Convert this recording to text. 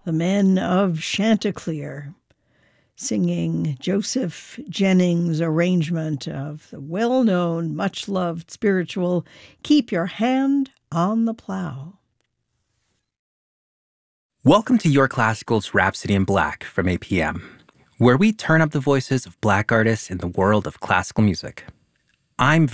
the men of Chanticleer, singing Joseph Jennings' arrangement of the well-known, much-loved spiritual, Keep Your Hand on the Plow. Welcome to Your Classical's Rhapsody in Black from APM, where we turn up the voices of Black artists in the world of classical music. I'm